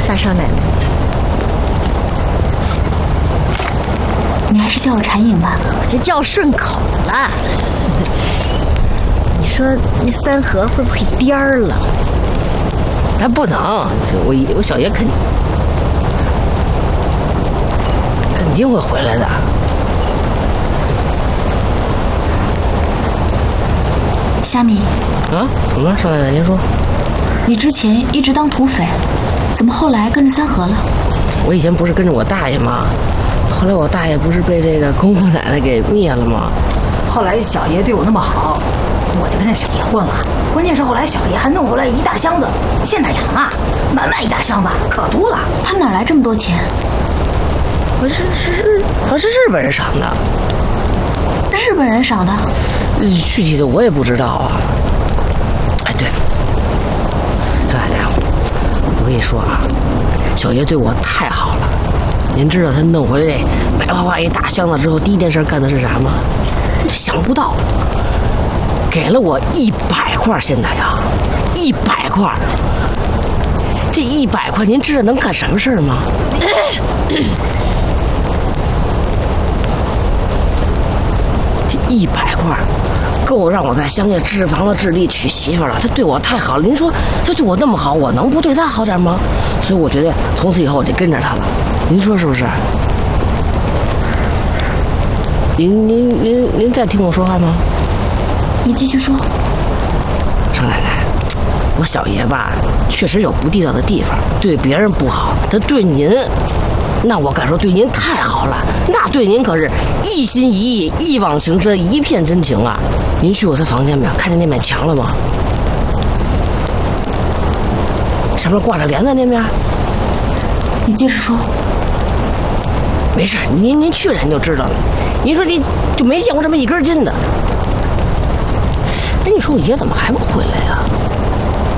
大少奶奶， 你还是叫我婵影吧， 我这叫顺口了。你说那三河会不会颠儿了？ 那不能，我小爷肯定会回来的。 虾米啊，怎么了，少奶奶您说？ 你之前一直当土匪，怎么后来跟着三河了？ 我以前不是跟着我大爷吗？后来我大爷不是被这个公公奶奶给灭了吗？ 后来小爷对我那么好，我就跟着小爷混了。关键是后来小爷还弄回来一大箱子现大洋啊，满满一大箱子，可多了。 他哪来这么多钱？ 好像是日本人赏的。 日本人赏的？ 具体的我也不知道啊。哎，对，少奶奶，我跟你说啊，小爷对我太好了。您知道他弄回来这白花花一大箱子之后，第一件事干的是啥吗？想不到，给了我100块现大洋，100块。这100块，您知道能干什么事儿吗？这100块够让我在乡下置房子置地娶媳妇了。他对我太好了，您说他对我那么好，我能不对他好点吗？所以我觉得从此以后我得跟着他了，您说是不是？您再听我说话吗？ 你继续说。 少奶奶，我小爷吧确实有不地道的地方，对别人不好，但对您，那我敢说对您太好了，那对您可是一心一意、一往情深、一片真情啊！您去过他房间没有？看见那面墙了吗？上面挂着帘子那面。 你接着说。 没事，您去了您就知道了。您说你就没见过这么一根筋的？哎，你说我爷怎么还不回来呀？